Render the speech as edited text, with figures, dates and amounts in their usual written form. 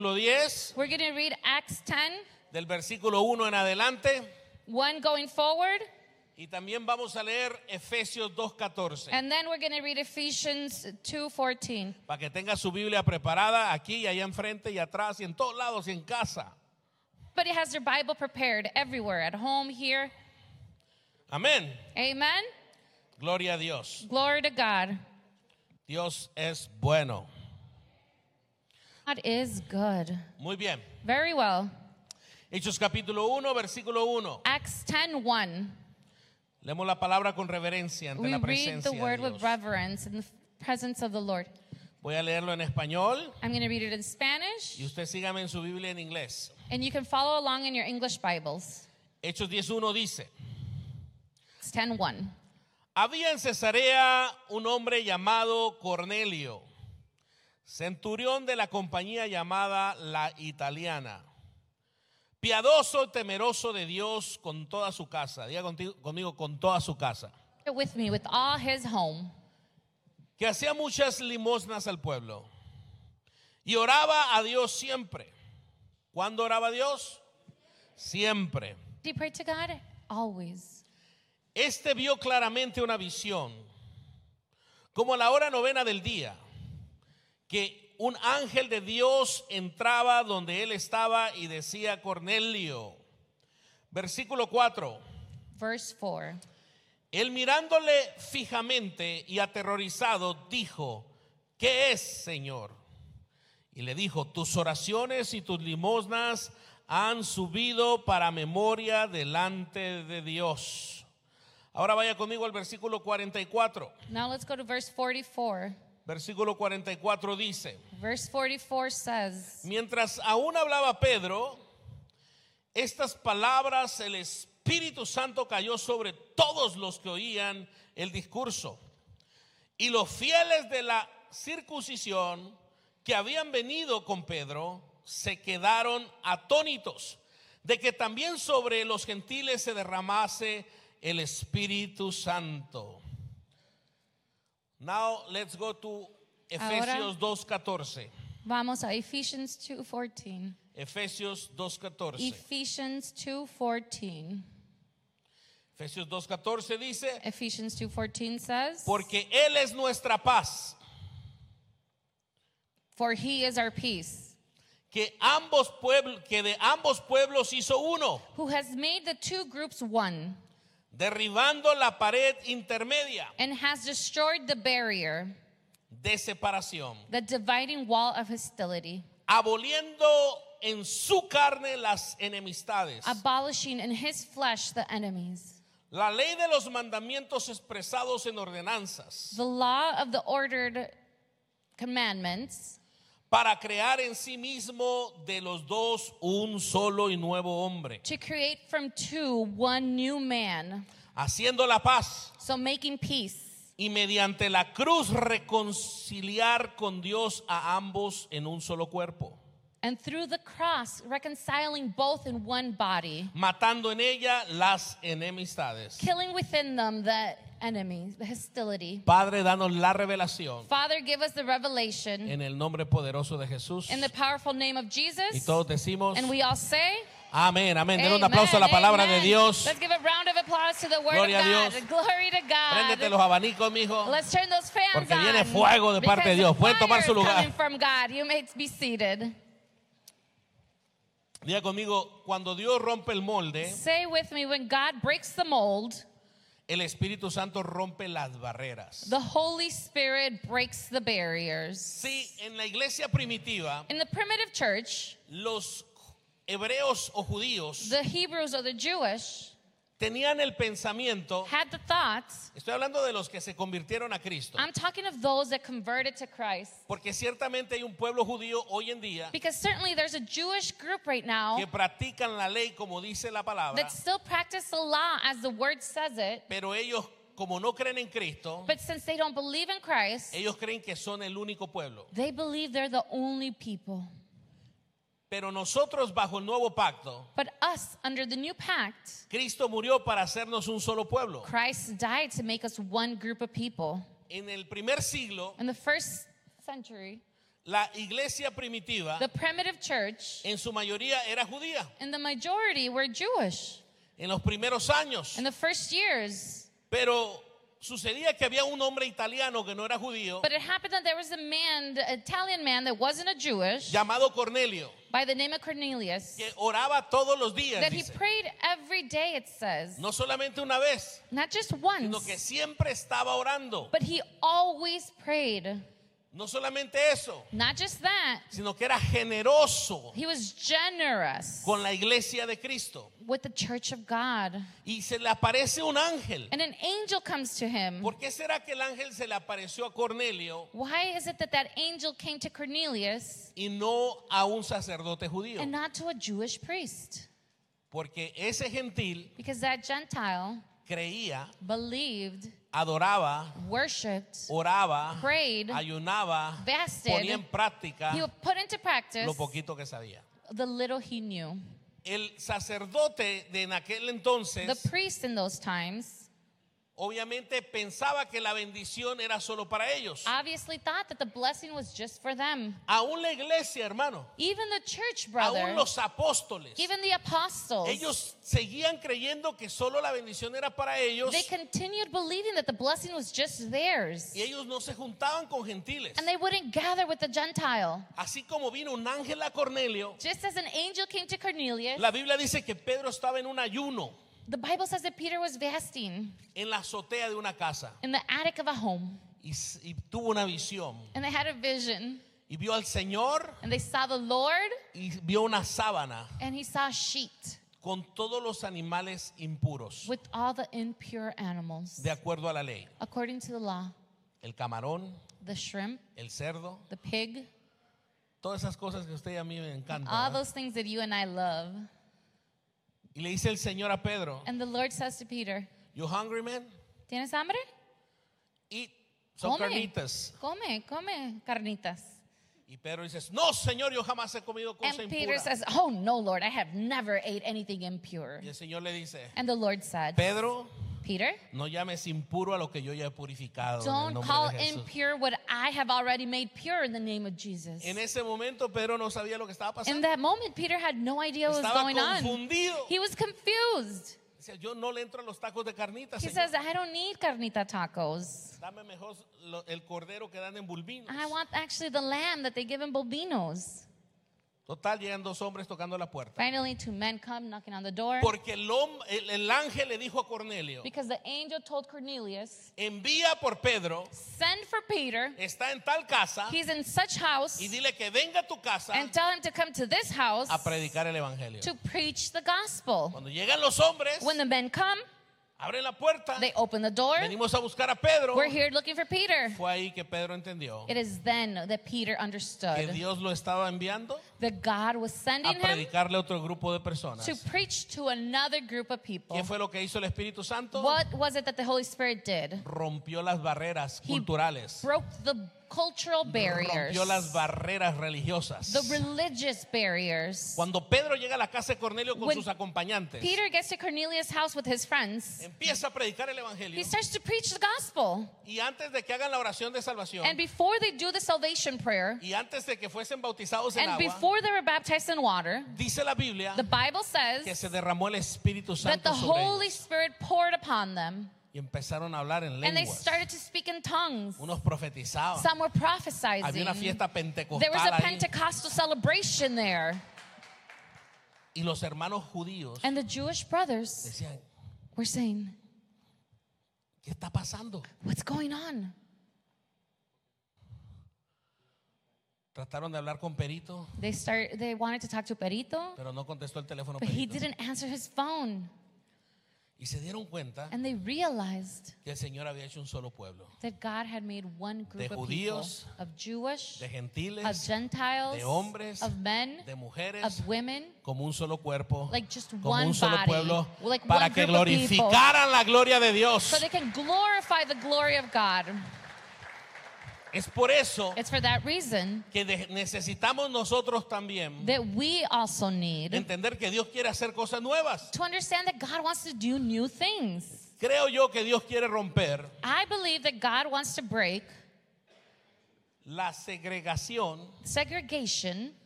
10, We're going to read Acts 10, del versículo 1 en adelante. 1 going forward. Y también vamos a leer Efesios 2:14. And then we're going to read Ephesians 2:14. Para que tenga su Biblia preparada aquí y allá enfrente y atrás y en todos lados y en casa. But it has their Bible prepared everywhere, at home, here. Amén. Amen. Gloria a Dios. Glory to God. Dios es bueno. God is good. Muy bien. Very well. Hechos capítulo 1, versículo 1. Acts 10:1. Leemos la palabra con reverencia ante We la read presencia the de word Dios. with reverence in the presence of the Lord. Voy a leerlo en español I'm going to read it in Spanish, y usted sígame en su Biblia en inglés. and you can follow along in your English Bibles. Hechos 10:1 dice: It's 10:1. Había en Cesarea un hombre llamado Cornelio, centurión de la compañía llamada La Italiana, piadoso, temeroso de Dios con toda su casa. Diga conmigo, con toda su casa. With me, with all his home. Que hacía muchas limosnas al pueblo y oraba a Dios siempre. ¿Cuándo oraba a Dios? Siempre. Do you pray to God? Always. Este vio claramente una visión, como a la hora novena del día, que un ángel de Dios entraba donde él estaba y decía: Cornelio. Versículo 4. Verse 4. Él, mirándole fijamente y aterrorizado, dijo: ¿qué es, Señor? Y le dijo: tus oraciones y tus limosnas han subido para memoria delante de Dios. Ahora vaya conmigo al versículo 44. Now let's go to verse 44. Versículo 44 dice: Verse 44 says, mientras aún hablaba Pedro estas palabras, el Espíritu Santo cayó sobre todos los que oían el discurso. Y los fieles de la circuncisión que habían venido con Pedro se quedaron atónitos de que también sobre los gentiles se derramase el Espíritu Santo. Now let's go to Efesios 2:14. vamos a Ephesians 2:14. Efesios 2:14. Ephesians 2:14. Efesios 2:14 dice: Ephesians 2:14 says, porque Él es nuestra paz, for he is our peace, que de ambos pueblos hizo uno, who has made the two groups one, derribando la pared intermedia and has destroyed the barrier, de separación, the dividing wall of hostility, aboliendo en su carne las enemistades. abolishing in his flesh the enemies. La ley de los mandamientos expresados en ordenanzas, The law of the ordered commandments, para crear en sí mismo de los dos un solo y nuevo hombre, to create from two one new man, haciendo la paz, so making peace, y mediante la cruz reconciliar con Dios a ambos en un solo cuerpo, and through the cross reconciling both in one body, matando en ella las enemistades. killing within them the enemies, the hostility. Padre, danos la revelación Father, give us the revelation en el nombre poderoso de Jesús. in the powerful name of Y Jesus. todos decimos And we all say, amén, amén. Den un amen, aplauso a la palabra amen. de Dios. Let's give a round of applause to the word Gloria a of God. Dios. Glory to Préndete God. los abanicos, mijo. Let's turn those fans Porque on. viene fuego de parte de Dios. Pueden tomar Because su the fire lugar. is coming from God. You may be seated. Diga conmigo, cuando Dios rompe el molde, Say with me, when God breaks the mold, el Espíritu Santo rompe las barreras. the Holy Spirit breaks the barriers. Sí, en la iglesia primitiva, In the primitive church, los hebreos o judíos the Hebrews or the Jewish tenían el pensamiento, had the thoughts. estoy hablando de los que se convirtieron a Cristo, I'm talking of those that converted to Christ. porque ciertamente hay un pueblo judío hoy en día Because certainly there's a Jewish group right now que practican la ley como dice la palabra, that still practice the law as the word says it. pero ellos, como no creen en Cristo, But since they don't believe in Christ, ellos creen que son el único pueblo. they believe they're the only people. Pero nosotros bajo el nuevo pacto, But us, under the new pact, Cristo murió para hacernos un solo pueblo. Christ died to make us one group of people. En el primer siglo, In the first century, La iglesia primitiva The primitive church, en su mayoría era judía. and the majority were Jewish En los primeros años. in the first years. Pero sucedía que había un hombre italiano que no era judío, But it happened that there was an Italian man that wasn't a Jewish llamado Cornelio, by the name of Cornelius, que oraba todos los días, that he dice. prayed every day, it says. No solamente una vez, Not just sino once, que siempre estaba orando. but he always prayed. No solamente eso, Not just that, sino que era generoso he was generous con la iglesia de Cristo. with the church of God. Y se le aparece un ángel. And an angel comes to him. ¿Por qué será que el ángel se le apareció a Cornelio Why is it that that angel came to Cornelius y no a un sacerdote judío? and not to a Jewish priest? Porque ese gentil Because that Gentile creía, believed, adoraba, worshipped, oraba, prayed, ayunaba, fasted. ponía en práctica He would put into practice lo poquito que sabía. the little he knew. El sacerdote de en aquel The entonces priest in those times obviamente pensaba que la bendición era solo para ellos. obviously thought that the blessing was just for them. Aún la iglesia, hermano, Even the church, aún brother, los apóstoles, even the apostles, ellos seguían creyendo que solo la bendición era para ellos they continued believing that the blessing was just theirs. y ellos no se juntaban con gentiles. And they wouldn't gather with the Gentile. Así como vino un ángel a Cornelio, Just as an angel came to Cornelius, la Biblia dice que Pedro estaba en un ayuno the Bible says that Peter was fasting en la azotea de una casa in the attic of a home. y tuvo una visión And they had a vision. y vio al Señor And they saw the Lord, y vio una sábana and he saw a sheet con todos los animales impuros with all the impure animals, de acuerdo a la ley. according to the law. El camarón, The shrimp, el cerdo, the pig, todas esas cosas que a usted y a mí me encantan. all ¿verdad? those things that you and I love. Y le dice el Señor a Pedro, And the Lord says to Peter, "You hungry man? ¿tienes hambre? Eat some Come. carnitas." Come carnitas. Y Pedro dice, "No, Señor, yo jamás he comido cosa And Peter impura." says, oh no, Lord, I have never ate anything impure. Y el Señor le dice, And the Lord said, "Pedro, Peter, no llames impuro a lo que yo ya he purificado en el don't nombre call de Jesús." impure what I have already made pure in the name of Jesus. En ese momento Pedro no sabía lo que estaba In pasando. that moment, Peter had no idea what was Estaba going on. confundido. He was confused. Decía, "Yo no le entro a los tacos de carnitas, He Señor. says, I don't need carnita tacos. Dame mejor el cordero que dan en bulbinos." I want actually the lamb that they give in Bobinos. Total, llegan dos hombres tocando la puerta. Finally, two men come knocking on the door. Porque el ángel le dijo a Cornelio, Because the angel told Cornelius, "Envía por Pedro, send for Peter. está en tal casa, He's in such house. y dile que venga a tu casa And tell him to come to this house a predicar el evangelio." to preach the gospel. Cuando llegan los hombres, When the men come, abren la puerta, they open the door. venimos a buscar a Pedro. We're here looking for Peter. Fue ahí que Pedro entendió It is then that Peter que understood Dios lo estaba enviando that God was a sending him predicarle a otro grupo de personas. to preach to another group of people. ¿Qué fue lo que hizo el Espíritu Santo? What was it that the Holy Spirit did? Rompió las barreras He culturales, broke the cultural barriers, rompió las barreras religiosas. the religious barriers. Cuando Pedro llega a la casa de Cornelio con When sus acompañantes, Peter gets to Cornelius' house with his friends. empieza a predicar el He evangelio starts to preach the gospel. y antes de que hagan la oración de salvación And before they do the salvation prayer, y antes de que fuesen bautizados en and agua, before they were baptized in water, dice la Biblia the Bible que says se derramó el Espíritu that the Santo sobre Holy ellos Spirit poured upon them. y empezaron a hablar en And they lenguas. started to speak in tongues. Unos profetizaban. Some were Había prophesizing. una fiesta There was pentecostal a ahí. Pentecostal celebration there. Y los hermanos judíos And the Jewish brothers decían, were saying, ¿qué está pasando? what's going on? Trataron de hablar con Perito, They wanted to talk to Perito, pero no contestó el teléfono but he Perito. didn't answer his phone. Y se dieron cuenta And they realized que el Señor había hecho un solo pueblo, that God had made one group de of judíos, people, of Jewish, de of gentiles, Gentiles, de hombres, of men, de mujeres, of women, como un solo cuerpo, like just como one un solo body, pueblo, like para one que group of people, glorificaran la gloria de Dios. so they can glorify the glory of God. Es por eso It's for that reason que necesitamos nosotros también that we also need entender que Dios quiere hacer cosas nuevas. to understand that God wants to do new things. Creo yo que Dios quiere romper I believe that God wants to break la segregación segregation